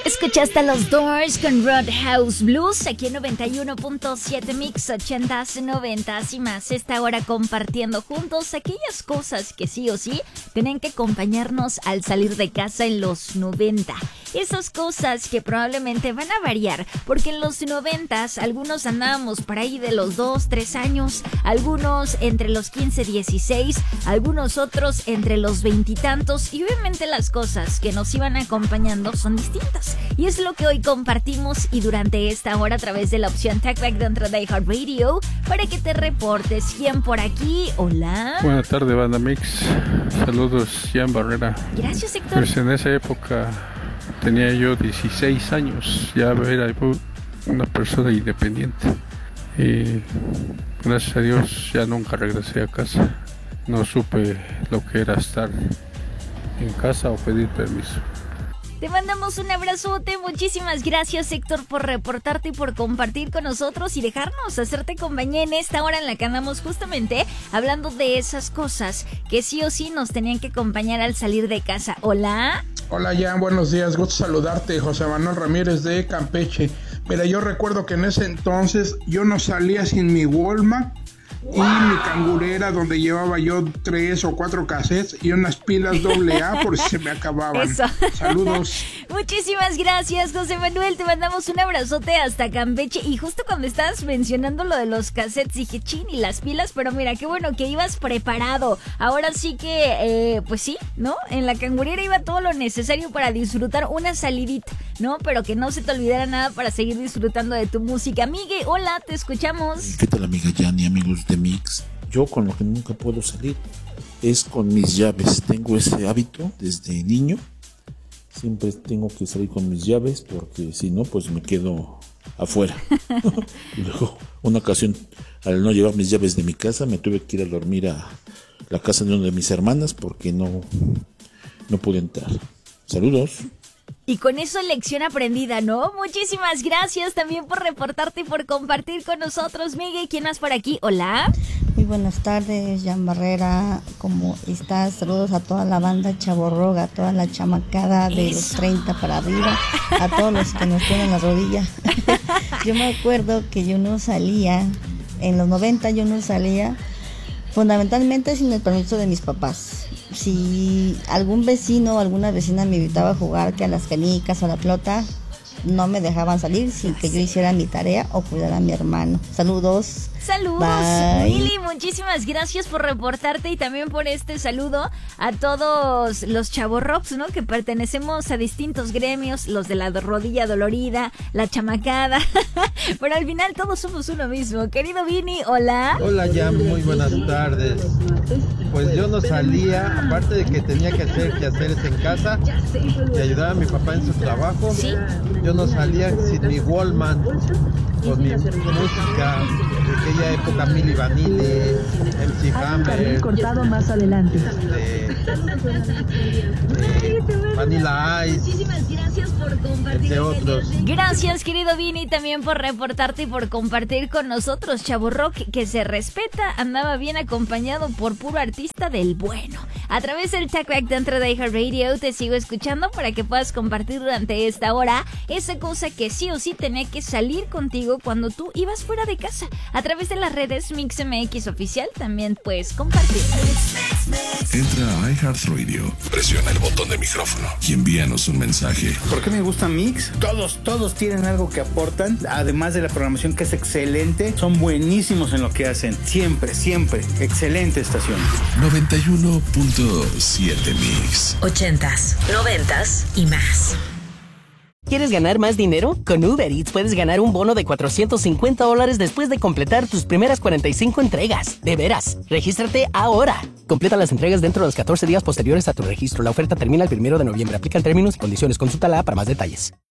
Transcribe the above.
Escuchaste a los Doors con Roadhouse Blues aquí en 91.7 Mix 80s, 90s y más. Esta hora compartiendo juntos aquellas cosas que sí o sí tienen que acompañarnos al salir de casa en los 90. Esas cosas que probablemente van a variar, porque en los 90s algunos andábamos por ahí de los 2, 3 años, algunos entre los 15, 16, algunos otros entre los 20 y tantos, y obviamente las cosas que nos iban acompañando son distintas. Y es lo que hoy compartimos y durante esta hora a través de la opción TalkBack dentro de iHeartRadio para que te reportes. ¿Quién por aquí? Hola. Buenas tardes, Banda Mix. Saludos, Jan Barrera. Gracias, Héctor. Pues en esa época tenía yo 16 años. Ya era una persona independiente. Y gracias a Dios ya nunca regresé a casa. No supe lo que era estar en casa o pedir permiso. Te mandamos un abrazote, muchísimas gracias Héctor por reportarte y por compartir con nosotros y dejarnos hacerte compañía en esta hora en la que andamos justamente hablando de esas cosas que sí o sí nos tenían que acompañar al salir de casa. Hola. Hola Jan, buenos días, gusto saludarte, José Manuel Ramírez de Campeche. Mira, yo recuerdo que en ese entonces yo no salía sin mi Walkman y mi cangurera donde llevaba yo 3 o 4 cassettes y unas pilas AA por si se me acababan. Eso. Saludos. Muchísimas gracias, José Manuel, te mandamos un abrazote hasta Campeche. Y justo cuando estabas mencionando lo de los cassettes dije, chin, y las pilas, pero mira, qué bueno que ibas preparado. Ahora sí que, pues sí, ¿no? En la cangurera iba todo lo necesario para disfrutar una salidita, ¿no? Pero que no se te olvidara nada para seguir disfrutando de tu música. Migue, hola, te escuchamos. ¿Qué tal, amiga Jan y amigos de Mix? Yo con lo que nunca puedo salir es con mis llaves. Tengo ese hábito desde niño. Siempre tengo que salir con mis llaves porque si no, pues me quedo afuera. Y luego, una ocasión, al no llevar mis llaves de mi casa, me tuve que ir a dormir a la casa de una de mis hermanas porque no pude entrar. Saludos. Y con eso lección aprendida, ¿no? Muchísimas gracias también por reportarte y por compartir con nosotros, Miguel. ¿Quién más por aquí? Hola. Muy buenas tardes, Jan Barrera. ¿Cómo estás? Saludos a toda la banda Chaborroga, a toda la chamacada de los 30 para arriba, a todos los que nos tienen la rodilla. Yo me acuerdo que yo no salía, en los 90 yo no salía, fundamentalmente sin el permiso de mis papás. Si algún vecino o alguna vecina me invitaba a jugar que a las canicas o a la pelota, no me dejaban salir sin que yo hiciera mi tarea o cuidara a mi hermano. Saludos. Saludos, Bye. Mili, muchísimas gracias por reportarte y también por este saludo a todos los chavorrocks, ¿no? Que pertenecemos a distintos gremios, los de la rodilla dolorida, la chamacada, pero al final todos somos uno mismo. Querido Vini, hola. Hola Jan, muy buenas tardes. Pues yo no salía, aparte de que tenía que hacer quehaceres en casa y ayudar a mi papá en su trabajo. ¿Sí? Yo no salía sin mi Walkman, con mi música de aquella época, Milli Vanilli, MC Hammer, cortado más adelante. Vanilla Ice, Muchísimas gracias por compartir. entre otros. Gracias, querido Vini, también por reportarte y por compartir con nosotros. Chavorrock que se respeta, andaba bien acompañado por puro artista del bueno. A través del TalkBack dentro de iHeartRadio te sigo escuchando para que puedas compartir durante esta hora esa cosa que sí o sí tenía que salir contigo cuando tú ibas fuera de casa. A través de las redes MixMX Oficial también puedes compartir. Entra a iHeartRadio, presiona el botón de micrófono y envíanos un mensaje. ¿Por qué me gusta Mix? Todos tienen algo que aportan, además de la programación que es excelente, son buenísimos en lo que hacen, siempre, excelente estación. 91.7 Mix. 80s, 90s y más. ¿Quieres ganar más dinero? Con Uber Eats puedes ganar un bono de $450 después de completar tus primeras 45 entregas. ¡De veras! ¡Regístrate ahora! Completa las entregas dentro de los 14 días posteriores a tu registro. La oferta termina el 1 de noviembre. Aplican términos y condiciones. Consúltala para más detalles.